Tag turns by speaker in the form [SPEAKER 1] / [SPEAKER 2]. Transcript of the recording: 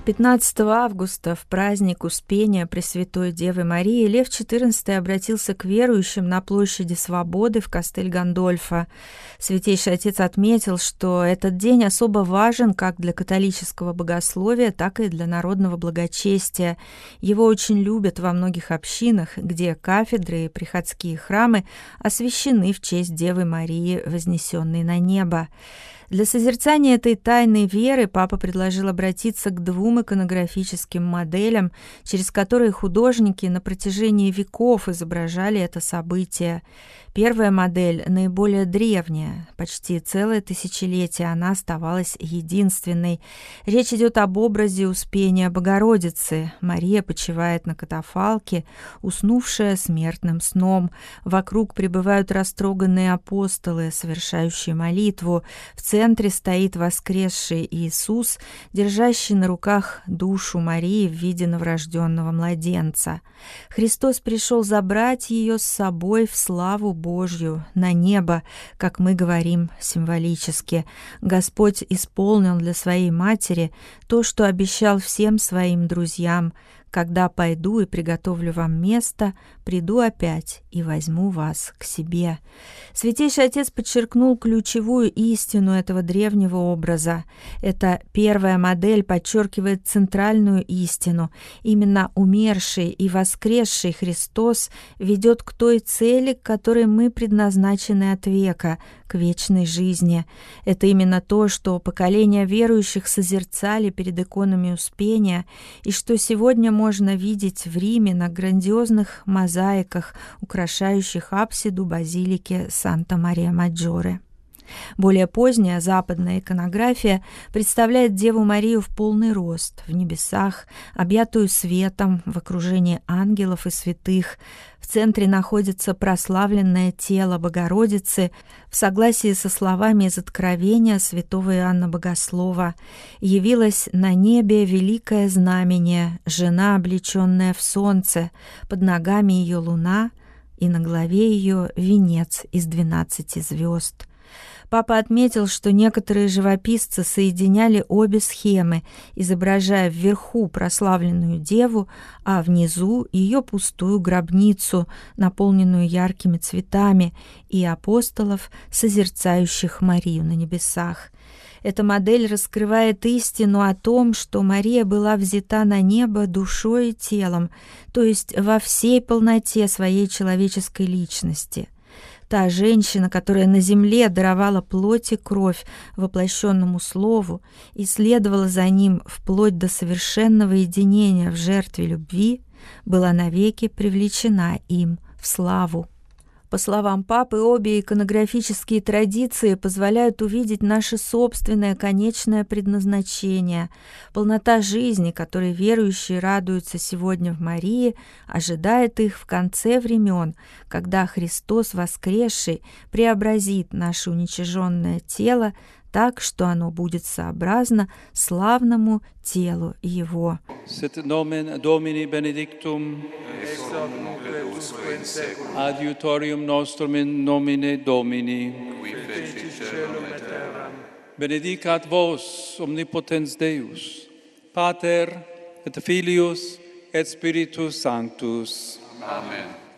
[SPEAKER 1] 15 августа, в праздник Успения Пресвятой Девы Марии, Лев XIV обратился к верующим на площади Свободы в Кастель-Гандольфо. Святейший Отец отметил, что этот день особо важен как для католического богословия, так и для народного благочестия. Его очень любят во многих общинах, где кафедры и приходские храмы освящены в честь Девы Марии, вознесенной на небо. Для созерцания этой тайной веры папа предложил обратиться к двум иконографическим моделям, через которые художники на протяжении веков изображали это событие. Первая модель наиболее древняя, почти целое тысячелетие она оставалась единственной. Речь идет об образе Успения Богородицы. Мария почивает на катафалке, уснувшая смертным сном. Вокруг пребывают растроганные апостолы, совершающие молитву. В центре стоит воскресший Иисус, держащий на руках душу Марии в виде новорожденного младенца. Христос пришел забрать ее с собой в славу Божью, на небо, как мы говорим символически. Господь исполнил для своей матери то, что обещал всем своим друзьям: «Когда пойду и приготовлю вам место, приду опять и возьму вас к себе». Святейший Отец подчеркнул ключевую истину этого древнего образа. Эта первая модель подчеркивает центральную истину. Именно умерший и воскресший Христос ведет к той цели, к которой мы предназначены от века, к вечной жизни. Это именно то, что поколения верующих созерцали перед иконами Успения, и что сегодня можно видеть в Риме на грандиозных мозаиках, украшающих апсиду базилики Санта-Мария-Маджоре. Более поздняя западная иконография представляет Деву Марию в полный рост, в небесах, объятую светом, в окружении ангелов и святых. В центре находится прославленное тело Богородицы в согласии со словами из Откровения святого Иоанна Богослова: «Явилось на небе великое знамение, жена, облеченная в солнце, под ногами ее луна, и на голове ее венец из 12 звезд». Папа отметил, что некоторые живописцы соединяли обе схемы, изображая вверху прославленную деву, а внизу ее пустую гробницу, наполненную яркими цветами, и апостолов, созерцающих Марию на небесах. Эта модель раскрывает истину о том, что Мария была взята на небо душой и телом, то есть во всей полноте своей человеческой личности. Та женщина, которая на земле даровала плоть и кровь воплощенному Слову и следовала за ним вплоть до совершенного единения в жертве любви, была навеки привлечена им в славу. По словам папы, обе иконографические традиции позволяют увидеть наше собственное конечное предназначение. Полнота жизни, которой верующие радуются сегодня в Марии, ожидает их в конце времен, когда Христос воскресший преобразит наше уничиженное тело так, что оно будет сообразно славному телу Его.
[SPEAKER 2] Sit nomen Domini benedictum,
[SPEAKER 3] ex hoc nunc et usque in saeculum,
[SPEAKER 2] adiutorium nostrum in nomine Domini,
[SPEAKER 3] qui fecit caelum et terram.
[SPEAKER 2] benedicat vos omnipotens Deus, Pater et Filius et Spiritus Sanctus.
[SPEAKER 3] Amen.